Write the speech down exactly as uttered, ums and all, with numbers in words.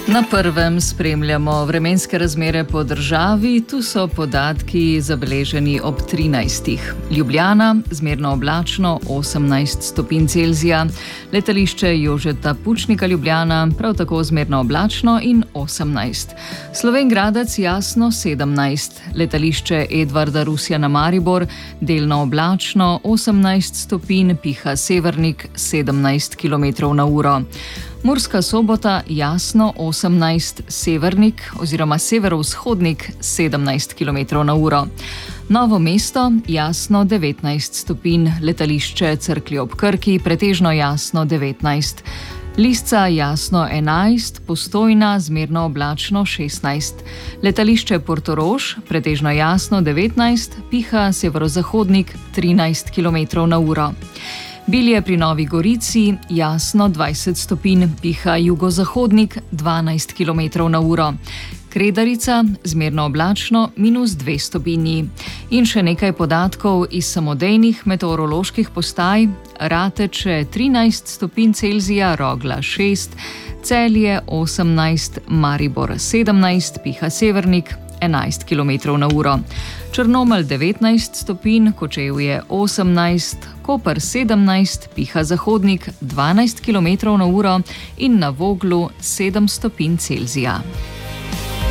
Na prvem spremljamo vremenske razmere po državi, tu so podatki zabeleženi ob trinajstih. Ljubljana, zmerno oblačno, osemnajst stopinj Celzija, letališče Jožeta Pučnika Ljubljana, prav tako zmerno oblačno in osemnajst. Slovenj Gradec jasno sedemnajst, letališče Edvarda Rusjana Maribor, delno oblačno, osemnajst stopinj, piha severnik, sedemnajst kilometrov na uro. Murska Sobota jasno osemnajst, severnik oziroma severovzhodnik sedemnajst kilometrov na uro. Novo mesto jasno devetnajst stopinj, letališče Cerklje ob Krki pretežno jasno devetnajst. Lisca jasno enajst, Postojna zmerno oblačno šestnajst. Letališče Portorož pretežno jasno devetnajst, piha severozahodnik trinajst kilometrov na uro. Bilje pri Novi Gorici jasno dvajset stopinj, piha jugozahodnik dvanajst kilometrov na uro. Kredarica zmerno oblačno minus dve stopinji. In še nekaj podatkov iz samodejnih meteoroloških postaj. Rateče trinajst stopinj Celzija, Rogla šest, Celje osemnajst, Maribor sedemnajst, piha severnik enajst kilometrov na uro. Črnomelj devetnajst stopinj, Kočevje osemnajst, Koper sedemnajst, piha zahodnik dvanajst kilometrov na uro in na Voglu sedem stopinj Celzija.